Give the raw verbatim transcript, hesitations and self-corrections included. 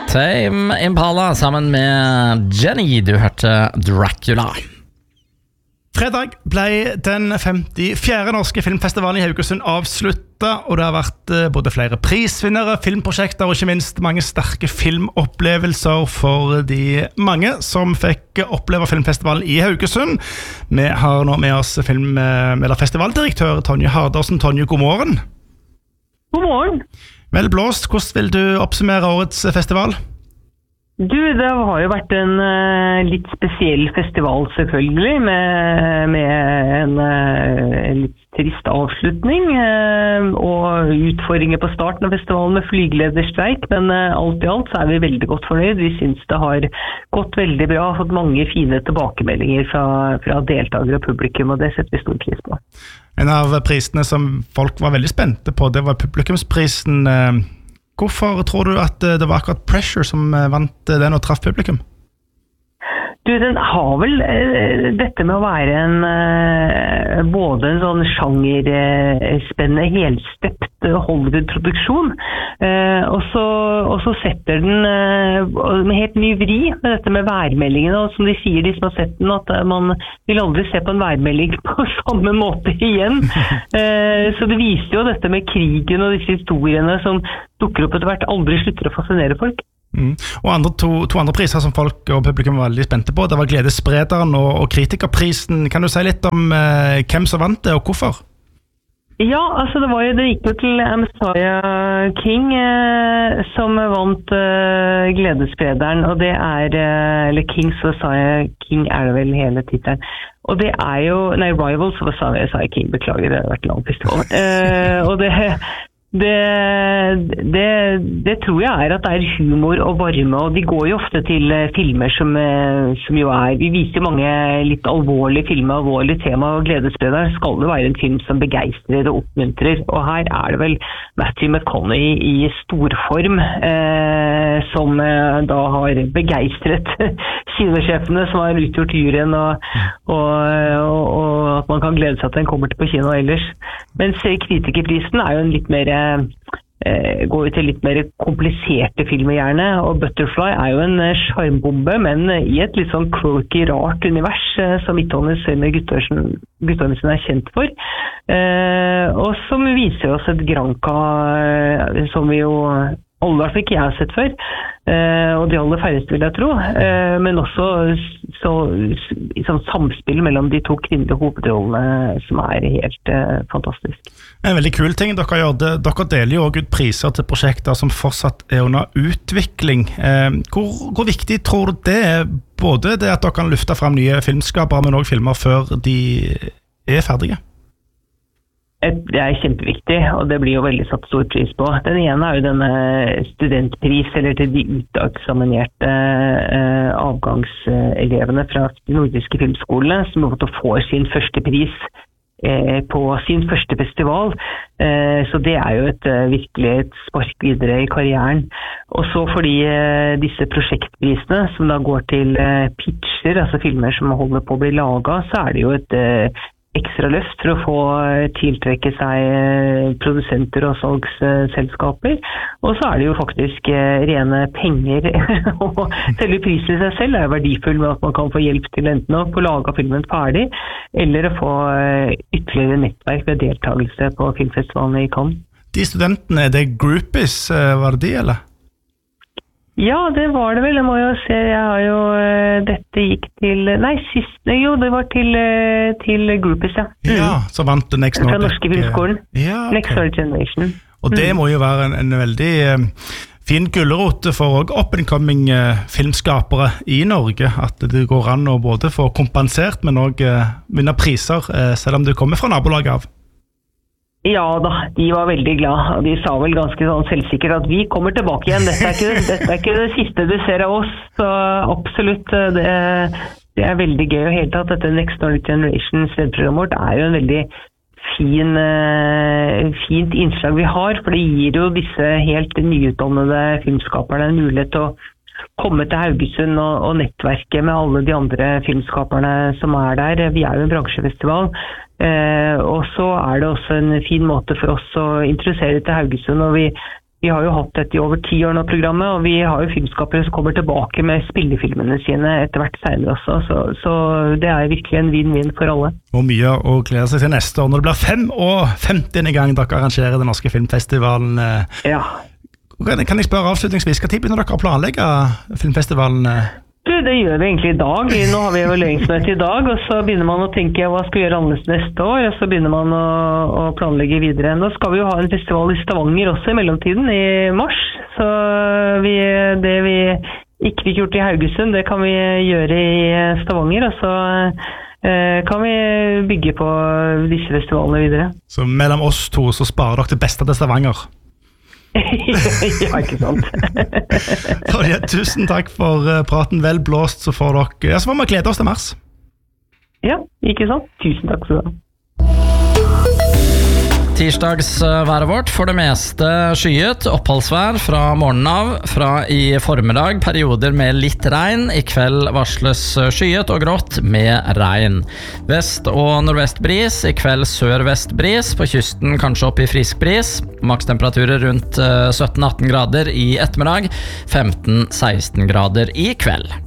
Tame Impala sammen med Jenny. Du hørte Dracula. Fredag ble den femtifjerde norske filmfestivalen i Haugesund avsluttet, og det har vært både flere prisvinnere, filmprosjekter og ikke minst mange sterke filmopplevelser for de mange som fikk oppleve filmfestivalen i Haugesund. Vi har nå med oss film- eller festivaldirektør Tonje Hardarsen. Tonje, god morgen. God morgen. Vel blåst, hvordan vil du oppsummere årets festival? Du, det har jo vært en uh, litt spesiell festival selvfølgelig, med, med en uh, litt trist avslutning uh, og utfordringer på starten av festivalen med flygelederstreik, men uh, alt i alt så er vi veldig godt fornøyd. Vi synes det har gått veldig bra, fått mange fine tilbakemeldinger fra, fra deltakere og publikum, og det setter vi stor pris på. En av prisene som folk var veldig spente på, det var publikumsprisen. Uh, Hvorfor tror du at det var akkurat Pressure som vant den og traff publikum? Du, den har vel eh, dette med å være en eh, både en sånn sjangerspennende, helstept Hollywood-produksjon, eh, og, så, og så setter den eh, med helt ny vri med dette med værmeldingene, og som de sier, de som har sett den, at man vil aldri se på en værmelding på samme måte igjen. Eh, så det viser jo dette med krigen og disse historiene som dukker opp etter hvert, aldri slutter å fascinere folk. Mm. Og andre, to, to andre priser som folk og publikum var veldig spente på, det var Gledessprederen og, og Kritikerprisen. Kan du si litt om eh, hvem som vant det, og hvorfor? Ja, altså det var jo, det gikk jo til Messiah King eh, som vant eh, Gledessprederen, og det er, eh, eller Kings Messiah King er det vel hele titelen. Og det er jo, nei, Rivals Messiah King, beklager, det har vært lang festival. Eh, og det Det, det, det tror jeg er at det er humor og varme, og de går jo ofte til filmer som, som jo er, vi viser mange litt alvorlige filmer, alvorlige tema, og Gledessprederen skal det være en film som begeistrer og oppmuntrer, og her er det vel Matthew McConaughey i storform eh, som eh, da har begeistret kinosjefene som har utgjort juryen, og, og, og, og at man kan glede seg at den kommer til på kino ellers. Mens Kritikerprisen er jo en litt mer eh, går jo til litt mer kompliserte filmer gjerne, og Butterfly er jo en sjarmbombe, men i et litt sånn quirky, rart univers eh, som Midtholmens Søyne Guttormsen er kjent for, eh, og som viser oss et Granca eh, som vi jo alle hvert fall ikke jeg har sett før, eh, og de aller færreste vil jeg tro, eh, men også så, sånn samspill mellom de to kvinnelige hovedrollene som er helt eh, fantastisk. En veldig kul ting dere gjør, det, dere deler jo også ut priser til prosjekter som fortsatt er under utvikling. Eh, hvor, hvor viktig tror du det er, både det at dere kan lufte frem nye filmskapere, men også filmer før de er ferdige? Det er kjempeviktig, og det blir jo veldig satt stor pris på. Den ene er jo denne studentpris, eller til de uteksaminerte eh, avgangselevene fra de nordiske filmskolene, som har fått å få sin første pris eh, på sin første festival. Eh, så det er jo et, virkelig et spark videre i karrieren. Og så fordi eh, disse prosjektprisene, som da går til eh, pitcher, altså filmer som holder på å bli laget, så er det jo et eh, ekstra løft for å få tiltrekke seg produsenter og salgsselskaper. Og så er det jo faktisk rene penger, og selve prisen i seg selv er verdifull med at man kan få hjelp til enten å få laget filmen ferdig, eller å få ytterligere nettverk ved deltakelse på filmfestivalen i Cannes. De studentene, er det groupies, var det de, eller? Ja, det var det vel. Jeg må jo se, jeg har jo, dette gikk til, nei, sist, jo, det var til, til Groupies, ja. Mm. Ja, så vant det Next Nordic. Fra Norske Filmskolen. Ja, okay. Next Nordic Generation. Og det må jo være en, en veldig um, fin gullerot for up-and-coming uh, filmskapere i Norge, at det går an å både få kompensert, men også uh, vinne priser, uh, selv om det kommer fra nabolaget av. Ja da, de var veldig glad, og de sa vel ganske sånn selvsikkert at vi kommer tilbake igjen, dette er ikke, dette er ikke det siste du ser av oss, så absolutt, det, det er veldig gøy, og helt tatt dette Next Nordic Generation stedprogrammet vårt er jo en veldig fin, fint innslag vi har, for det gir jo disse helt nyutdannede filmskaperne en mulighet til å komme til Haugesund og, og nettverke med alle de andre filmskaperne som er der. Vi er jo en bransjefestival, eh, og så er det også en fin måte for oss å interessere til Haugesund, og vi vi har jo hatt dette i over ti år nå programmet, og vi har jo filmskapere som kommer tilbake med spillefilmene sine etter hvert senere også, så, så det er virkelig en vinn-vinn for alle. Og mye å glede seg til neste år, når det blir fem og femtiende gang dere arrangerer den norske filmfestivalen. Ja. Kan jeg spørre avslutningsvis, hva tid begynner dere å planlegge filmfestivalen? Du, det gjør vi egentlig i dag. Nå har vi evalueringsmøte i dag, og så begynner man å tenke hva skal vi gjøre annerledes neste år, og så begynner man å, å planlegge videre. Nå skal vi jo ha en festival i Stavanger også i mellomtiden, i mars, så vi, det vi ikke fikk gjort i Haugesund, det kan vi gjøre i Stavanger, og så eh, kan vi bygge på disse festivalene videre. Så mellom oss to så sparer dere det beste til Stavanger? Ja, ikke sant. Ja, tusen takk for praten. Vel blåst, så får dere ja, så får vi glede oss til mars. Ja, ikke sant. Tusen takk skal du ha. Tirsdagsværet vårt for det meste skyet, oppholdsvær fra morgenen av, fra i formiddag, perioder med litt regn, i kveld varsles skyet og grått med regn. Vest- og nordvestbris, i kveld sør-vestbris, på kysten kanskje opp i frisk bris, makstemperaturer rundt sytten til atten grader i ettermiddag, femten til seksten grader i kveld.